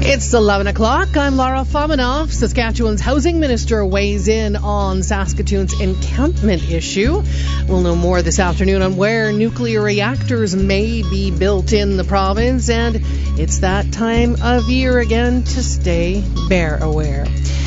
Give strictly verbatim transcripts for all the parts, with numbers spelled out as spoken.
It's eleven o'clock. I'm Laura Fominoff. Saskatchewan's housing minister weighs in on Saskatoon's encampment issue. We'll know more this afternoon on where nuclear reactors may be built in the province, and it's that time of year again to stay bear aware.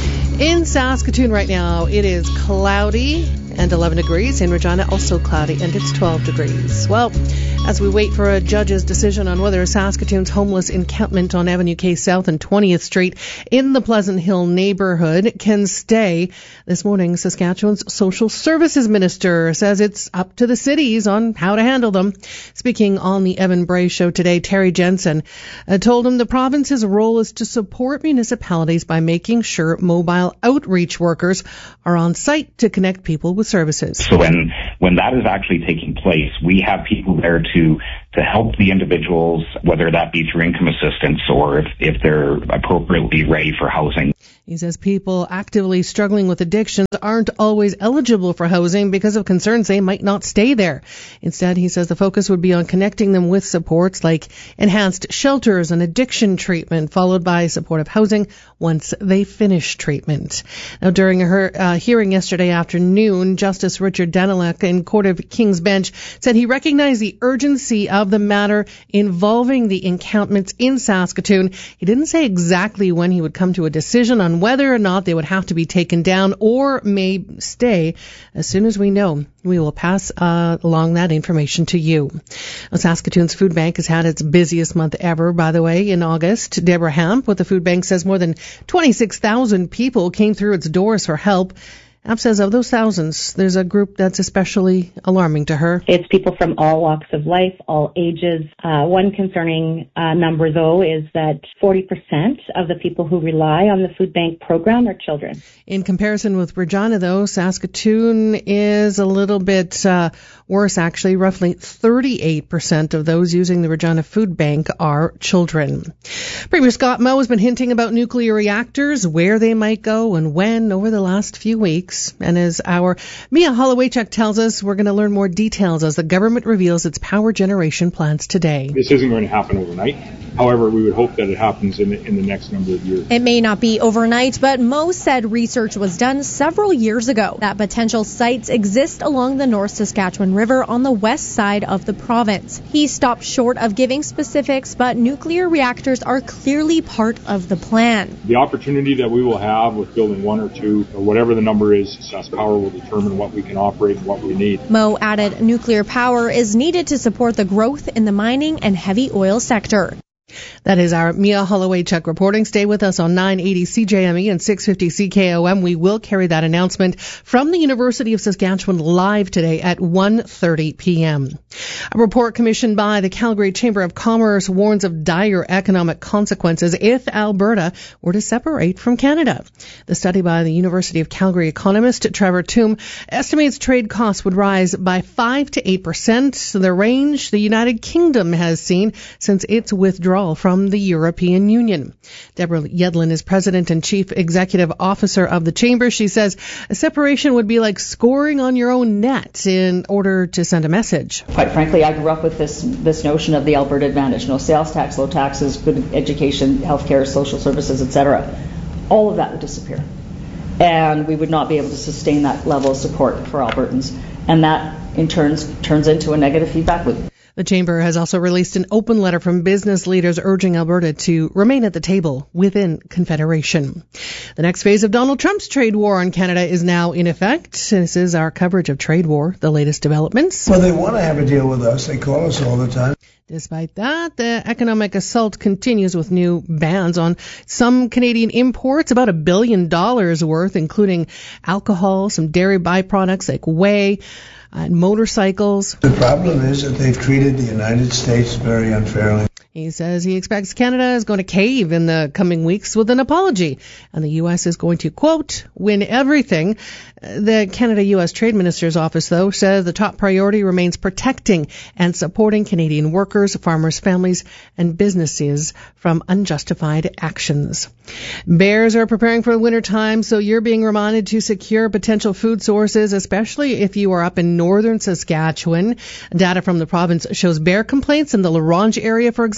In Saskatoon right now, it is cloudy and eleven degrees. In Regina, also cloudy, and it's twelve degrees. Well, as we wait for a judge's decision on whether Saskatoon's homeless encampment on Avenue K South and twentieth Street in the Pleasant Hill neighborhood can stay, this morning Saskatchewan's social services minister says it's up to the cities on how to handle them. Speaking on the Evan Bray show today, Terry Jensen uh, told him the province's role is to support municipalities by making sure mobile outreach workers are on site to connect people with services. So when when that is actually taking place, we have people there to to help the individuals, whether that be through income assistance or if, if they're appropriately ready for housing. He says people actively struggling with addictions aren't always eligible for housing because of concerns they might not stay there. Instead, he says the focus would be on connecting them with supports like enhanced shelters and addiction treatment, followed by supportive housing once they finish treatment. Now, during her uh, hearing yesterday afternoon, Justice Richard Daniluk in Court of King's Bench said he recognized the urgency of the matter involving the encampments in Saskatoon. He didn't say exactly when he would come to a decision on whether or not they would have to be taken down or may stay. As soon as we know, we will pass uh, along that information to you. Now, Saskatoon's food bank has had its busiest month ever, by the way, in August. Deborah Hamp with the food bank says more than twenty-six thousand people came through its doors for help. Hamp says of those thousands, there's a group that's especially alarming to her. It's people from all walks of life, all ages. Uh, one concerning uh, number, though, is that forty percent of the people who rely on the food bank program are children. In comparison with Regina, though, Saskatoon is a little bit uh, worse, actually. Roughly thirty-eight percent of those using the Regina Food Bank are children. Premier Scott Moe has been hinting about nuclear reactors, where they might go and when over the last few weeks. And as our Mia Holowaychuk tells us, we're going to learn more details as the government reveals its power generation plans today. This isn't going to happen overnight. However, we would hope that it happens in the, in the next number of years. It may not be overnight, but Moe said research was done several years ago that potential sites exist along the North Saskatchewan River on the west side of the province. He stopped short of giving specifics, but nuclear reactors are clearly part of the plan. The opportunity that we will have with building one or two, or whatever the number is, SaskPower will determine what we can operate and what we need. Moe added nuclear power is needed to support the growth in the mining and heavy oil sector. That is our Mia Holowaychuk reporting. Stay with us on nine eighty C J M E and six fifty C K O M. We will carry that announcement from the University of Saskatchewan live today at one thirty p.m. A report commissioned by the Calgary Chamber of Commerce warns of dire economic consequences if Alberta were to separate from Canada. The study by the University of Calgary economist Trevor Toom estimates trade costs would rise by five to eight percent, the range the United Kingdom has seen since its withdrawal from the European Union. Deborah Yedlin is president and chief executive officer of the chamber. She says a separation would be like scoring on your own net in order to send a message. Quite frankly, I grew up with this this notion of the Alberta advantage. No sales tax, low taxes, good education, healthcare, social services, et cetera. All of that would disappear. And we would not be able to sustain that level of support for Albertans. And that, in turn, turns into a negative feedback loop. The Chamber has also released an open letter from business leaders urging Alberta to remain at the table within Confederation. The next phase of Donald Trump's trade war on Canada is now in effect. This is our coverage of trade war, the latest developments. Well, they want to have a deal with us. They call us all the time. Despite that, the economic assault continues with new bans on some Canadian imports, about a billion dollars worth, including alcohol, some dairy byproducts like whey, and motorcycles. The problem is that they've treated the United States very unfairly. He says he expects Canada is going to cave in the coming weeks with an apology, and the U S is going to, quote, win everything. The Canada-U S Trade Minister's office, though, says the top priority remains protecting and supporting Canadian workers, farmers, families, and businesses from unjustified actions. Bears are preparing for the winter time, so you're being reminded to secure potential food sources, especially if you are up in northern Saskatchewan. Data from the province shows bear complaints in the La Ronge area, for example,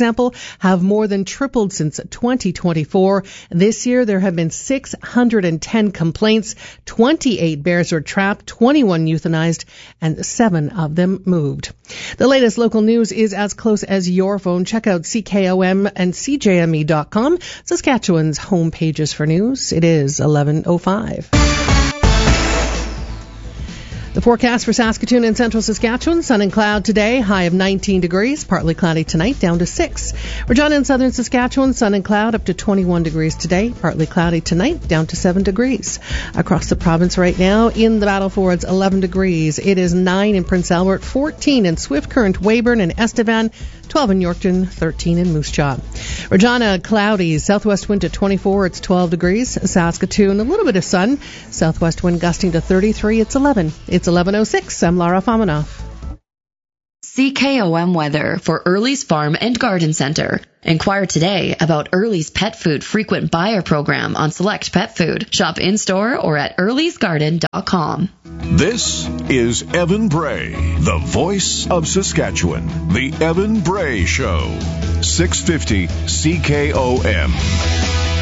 example, have more than tripled since twenty twenty-four. This year, there have been six hundred ten complaints, twenty-eight bears were trapped, twenty-one euthanized, and seven of them moved. The latest local news is as close as your phone. Check out C K O M and C J M E dot com, Saskatchewan's home pages for news. It is eleven oh five. The forecast for Saskatoon and central Saskatchewan, sun and cloud today, high of nineteen degrees, partly cloudy tonight, down to six. Regina and southern Saskatchewan, sun and cloud up to twenty-one degrees today, partly cloudy tonight, down to seven degrees. Across the province right now, in the Battle Fords, eleven degrees. It is nine in Prince Albert, fourteen in Swift Current, Weyburn, and Estevan, twelve in Yorkton, thirteen in Moose Jaw. Regina, cloudy, southwest wind to twenty-four, it's twelve degrees. Saskatoon, a little bit of sun, southwest wind gusting to thirty-three, it's eleven. It's eleven oh six. I'm Lara Famanoff. C K O M weather for Early's Farm and Garden Center. Inquire today about Early's Pet Food Frequent Buyer Program on select pet food. Shop in-store or at earlys garden dot com. This is Evan Bray, the voice of Saskatchewan. The Evan Bray Show. six fifty C K O M.